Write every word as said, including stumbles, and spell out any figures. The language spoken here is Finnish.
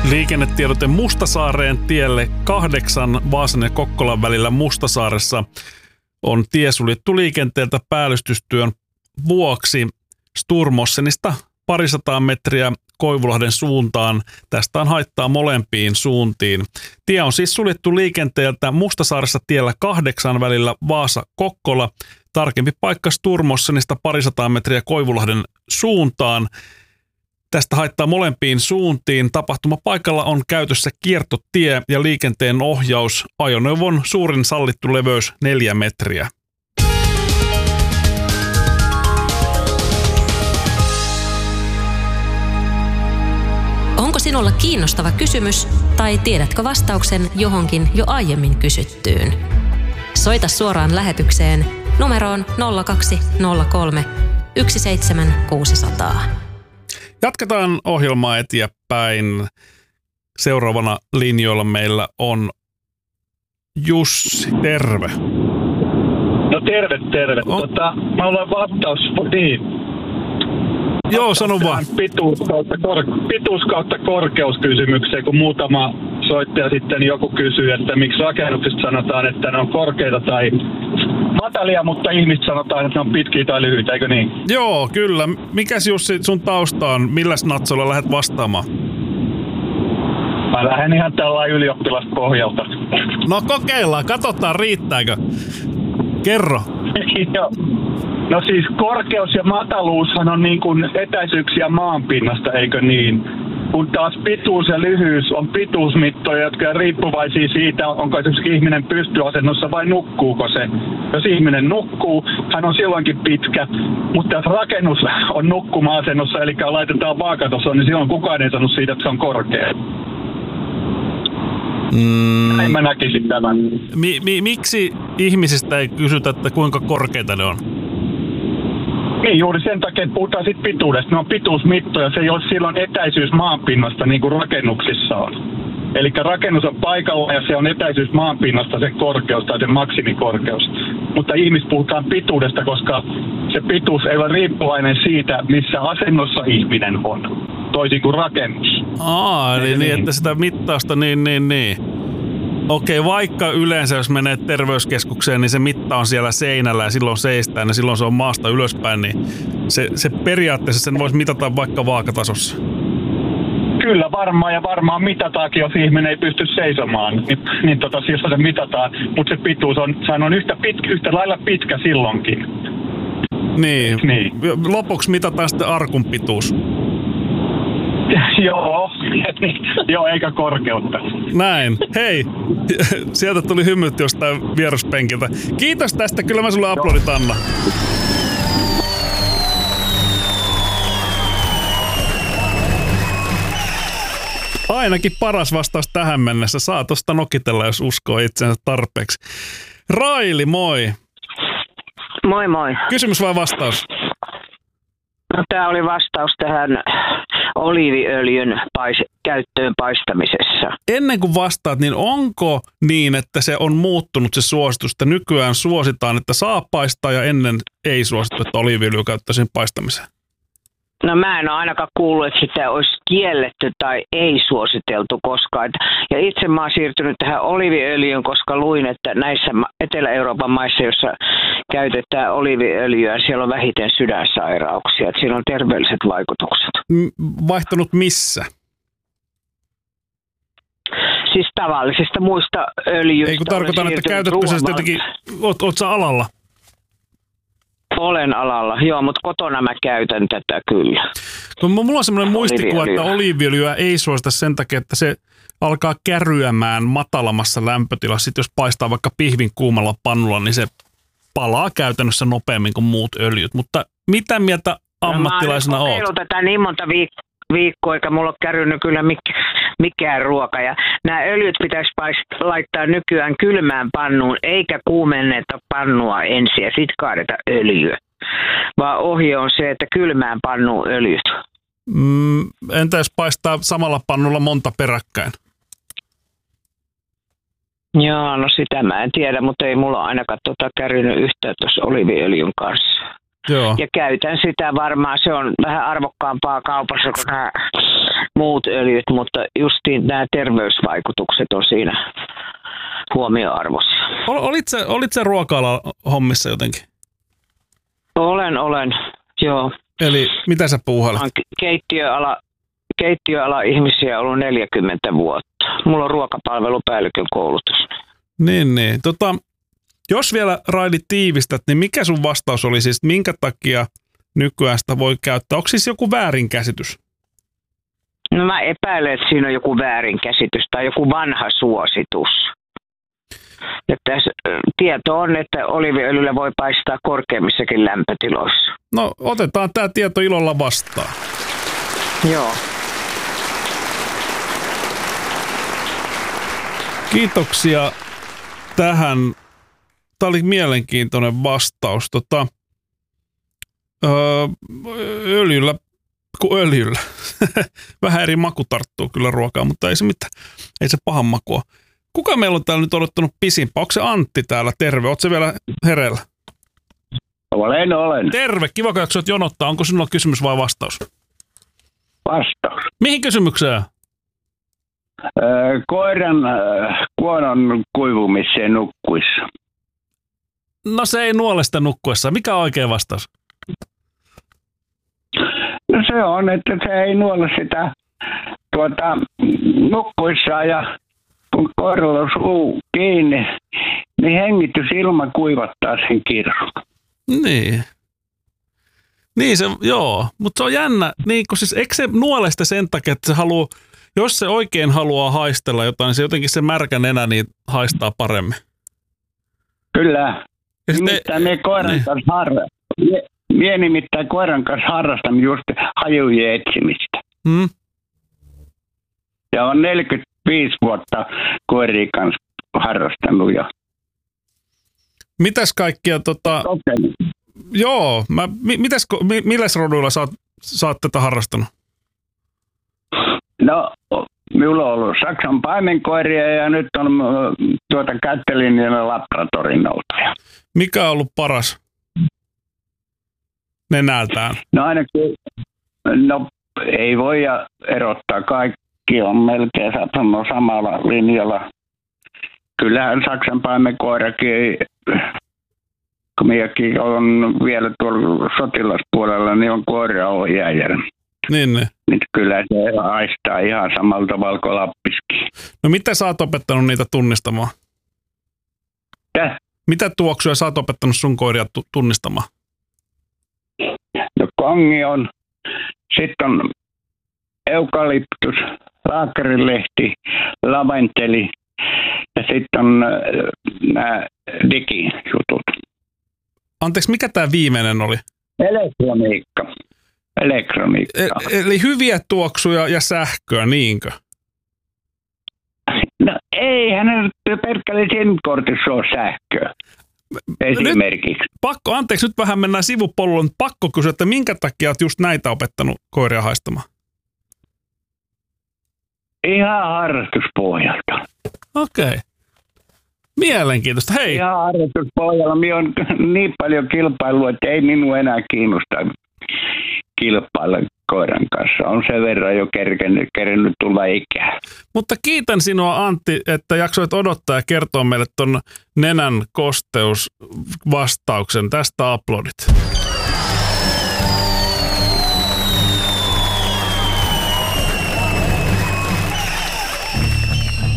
Liikennetiedote Mustasaareen tielle kahdeksan Vaasan ja Kokkolan välillä Mustasaaressa on tie suljettu liikenteeltä päällystystyön vuoksi. Sturmossenista parisataa metriä Koivulahden suuntaan. Tästä on haittaa molempiin suuntiin. Tie on siis suljettu liikenteeltä Mustasaaressa tiellä kahdeksan välillä Vaasa-Kokkola. Tarkempi paikka Sturmossenista parisataa metriä Koivulahden suuntaan. Tästä haittaa molempiin suuntiin. Tapahtumapaikalla on käytössä kiertotie ja liikenteen ohjaus. Ajoneuvon suurin sallittu leveys neljä metriä. Onko sinulla kiinnostava kysymys tai tiedätkö vastauksen johonkin jo aiemmin kysyttyyn? Soita suoraan lähetykseen numeroon nolla kaksi nolla kolme yksi seitsemän kuusi nolla nolla. Jatketaan ohjelmaa eteenpäin. Seuraavana linjoilla meillä on Jussi. Terve. No terve, terve. Oh. Tota, mä olen vastaus. Niin. Joo, sano vaan. Pituus kautta, kor, pituus kautta korkeuskysymykseen, kun muutama soittaja sitten joku kysyy, että miksi rakennuksista sanotaan, että ne on korkeita tai matalia, mutta ihmiset sanotaan, että ne on pitkiä tai lyhyitä, eikö niin? Joo, kyllä. Mikäs Jussi sun tausta on? Milläs natsolla lähdet vastaamaan? Mä lähden ihan tällainen ylioppilaspohjalta. No kokeillaan, katsotaan riittääkö. Kerro. Joo. No siis korkeus ja mataluushan on niin kuin etäisyyksiä maanpinnasta, eikö niin? Kun taas pituus ja lyhyys on pituusmittoja, jotka on riippuvaisia siitä, onko esimerkiksi ihminen pystyasennossa vai nukkuuko se. Jos ihminen nukkuu, hän on silloinkin pitkä, mutta jos rakennus on nukkuma-asennossa, eli laitetaan vaakatasoon, niin silloin kukaan ei sanonut siitä, että se on korkea. Mm. Näin mä näkisin tämän. Mi- mi- miksi ihmisistä ei kysytä, että kuinka korkeita ne on? Niin, juuri sen takia, että puhutaan siitä pituudesta. Ne on pituusmittoja, se ei ole silloin etäisyys maanpinnasta niin kuin rakennuksissa on. Eli rakennus on paikalla ja se on etäisyys maanpinnasta se korkeus tai se maksimikorkeus. Mutta ihmis puhutaan pituudesta, koska se pituus ei ole riippuvainen siitä, missä asennossa ihminen on. Toisin kuin rakennus. Aa, eli niin, niin, että sitä mittausta, niin, niin, niin. Okei, vaikka yleensä jos menee terveyskeskukseen, niin se mitta on siellä seinällä ja silloin seistään ja silloin se on maasta ylöspäin, niin se, se periaatteessa sen voisi mitata vaikka vaakatasossa. Kyllä varmaan ja varmaan mitataankin, jos ihminen ei pysty seisomaan, niin, niin tota, siis se mitataan, mutta se pituus on, sehän on yhtä, pitkä, yhtä lailla pitkä silloinkin. Niin. niin. Lopuksi mitataan sitten arkun pituus. Joo, joo, eikä korkeutta. Näin. Hei, sieltä tuli hymyt jostain vieruspenkiltä. Kiitos tästä, kyllä mä sulle aplodit annan. Ainakin paras vastaus tähän mennessä. Saa tosta nokitella, jos uskoo itsensä tarpeeksi. Raili, moi. Moi moi. Kysymys vai vastaus? No, tämä oli vastaus tähän oliiviöljyn pais- käyttöön paistamisessa. Ennen kuin vastaat, niin onko niin, että se on muuttunut se suositus, että nykyään suositaan, että saa paistaa ja ennen ei suosittu, että oliiviöljyä käyttäisiin paistamiseen? No mä en ole ainakaan kuullut, että sitä olisi kielletty tai ei suositeltu koskaan. Ja itse mä oon siirtynyt tähän oliiviöljyyn, koska luin, että näissä Etelä-Euroopan maissa, joissa käytetään oliiviöljyä, siellä on vähiten sydänsairauksia. Että siellä on terveelliset vaikutukset. Vaihtunut missä? Siis tavallisista muista öljyistä. Ei kun tarkoitan, että käytätkö sä jotenkin, oot, oot sä alalla? Olen alalla, joo, mutta kotona mä käytän tätä kyllä. No, mulla on semmoinen muistikuva, että oliiviöljyä ei suosita sen takia, että se alkaa käryämään matalammassa lämpötilassa. Sitten jos paistaa vaikka pihvin kuumalla pannulla, niin se palaa käytännössä nopeammin kuin muut öljyt. Mutta mitä mieltä ammattilaisena oot? No, mä oon tätä niin monta viikkoa. viikko, eikä mulla ole kärynyt kyllä mikään ruoka. Ja nämä öljyt pitäisi paist- laittaa nykyään kylmään pannuun, eikä kuumenneta pannua ensin ja sitten kaadeta öljyä. Vaan ohje on se, että kylmään pannuun öljyt. Mm, entä jos paistaa samalla pannulla monta peräkkäin? Joo, no sitä mä en tiedä, mutta ei mulla ainakaan tota kärynyt yhtään tuossa oliiviöljyn kanssa. Joo. Ja käytän sitä varmaan, se on vähän arvokkaampaa kaupassa kuin nämä muut öljyt, mutta justiin nämä terveysvaikutukset on siinä huomioarvossa. Ol, olit sä, olit sä ruoka-ala hommissa jotenkin? Olen, olen, joo. Eli mitä sä puuhailet? Olen keittiöala, keittiöala ihmisiä ollut neljäkymmentä vuotta. Mulla on ruokapalvelupäällikön koulutus. Niin, niin. Tota, jos vielä Raili tiivistät, niin mikä sun vastaus oli siis, minkä takia nykyään sitä voi käyttää? Onko siis joku väärinkäsitys? No mä epäilen, että siinä on joku väärinkäsitys tai joku vanha suositus. Että tieto on, että oliiviöljyllä voi paistaa korkeammissakin lämpötiloissa. No otetaan tämä tieto ilolla vastaan. Joo. Kiitoksia tähän. Tämä oli mielenkiintoinen vastaus. Tota, öö, öljyllä, kuin öljyllä. Vähän eri maku tarttuu kyllä ruokaa, mutta ei se mitään. Ei se pahan makua. Kuka meillä on täällä nyt odottanut pisimpää? Onko se Antti täällä? Terve. Oletko se vielä hereillä? Olen, olen. Terve. Kiva, kun jaksot jonottaa. Onko sinulla kysymys vai vastaus? Vastaus. Mihin kysymykseen? Öö, koiran öö, kuonon kuivumiseen nukkuissa. No se ei nuolesta nukkuessa. Mikä on oikea vastaus? No se on, että se ei nuole sitä tuota, nukkuissaan ja kun koiralla on suu kiinni, niin hengitysilma kuivattaa sen kirsun. Niin. Niin se, joo. Mutta se on jännä. Niin, kun siis eikö se nuole sitä sen takia, että se haluaa, jos se oikein haluaa haistella jotain, niin se jotenkin se märkä nenä niin haistaa paremmin. Kyllä. Ja nimittäin me koiran niin. kanssa harra. Mie, mie nimittäin koiran kanssa harrastan just hajujen etsimistä. Hmm. Ja on neljäkymmentäviisi vuotta koirien kanssa harrastanut jo. Mitäs kaikkia tota... Okay. Joo, mä, mi, mitäs, mi, milläs roduilla sä oot, sä oot tätä harrastanut? No, minulla on ollut Saksan paimenkoiria ja nyt on tuota Kättelinjän Labratorin noutaja. Mikä on ollut paras nenältään? No ainakin, no ei voi erottaa, kaikki on melkein satanut samalla linjalla. Kyllähän Saksan paimenkoirakin, kun minäkin on vielä tuolla sotilaspuolella, niin on koiraohjaaja. Niin, niin. Niin kyllä se aistaa ihan samalla tavalla kuin Lappiskin. No mitä sä oot opettanut niitä tunnistamaan? Täh? Mitä tuoksuja sä oot opettanut sun koiria tu- tunnistamaan? No kongi on, sitten on eukalyptus, laakerilehti, laventeli ja sitten on äh, nämä digijutut. Anteeksi, mikä tää viimeinen oli? Elektroniikka. Elektroniikka. E- eli hyviä tuoksuja ja sähköä, niinkö? No eihän nyt perkele sen kortissa ole sähköä. Esimerkiksi. Nyt, pakko, anteeksi, nyt vähän mennään sivupollulle, mutta pakko kysyä, että minkä takia olet just näitä opettanut koiria haistamaan? Ihan harrastuspohjalta. Okei. Okay. Mielenkiintoista. Hei. Ihan harrastuspohjalla. Minä on niin paljon kilpailua, että ei minua enää kiinnosta kilpailla koiran kanssa. On sen verran jo kerkennyt, kerännyt tulla ikää. Mutta kiitän sinua, Antti, että jaksoit odottaa ja kertoa meille ton nenän kosteusvastauksen. Tästä aplodit.